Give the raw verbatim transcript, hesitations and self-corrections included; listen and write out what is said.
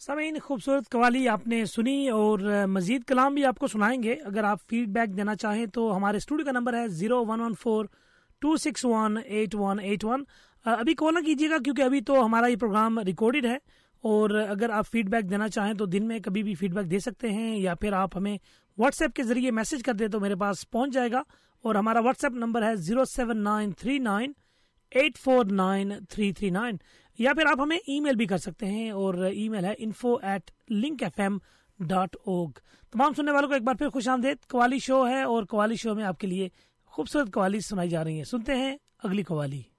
सामीन, खूबसूरत कवाली आपने सुनी और मजीद कलाम भी आपको सुनाएंगे। अगर आप फीडबैक देना चाहें तो हमारे स्टूडियो का नंबर है zero one one four to six one eight one eight one. अभी कॉल ना कीजिएगा क्योंकि अभी तो हमारा ये प्रोग्राम रिकॉर्डेड है, और अगर आप फीडबैक देना चाहें तो दिन में कभी भी फीडबैक दे सकते हैं, या फिर आप हमें व्हाट्सएप के जरिए मैसेज कर दे तो मेरे पास पहुंच जाएगा। और हमारा व्हाट्सएप नंबर है zero seven nine three nine eight four nine three three nine, या फिर आप हमें ईमेल भी कर सकते हैं, और ईमेल है info at link F M dot org. तमाम सुनने वालों को एक बार फिर खुश आमदेद। कवाली शो है और कवाली शो में आपके लिए खूबसूरत कवाली सुनाई जा रही है। सुनते हैं अगली कवाली।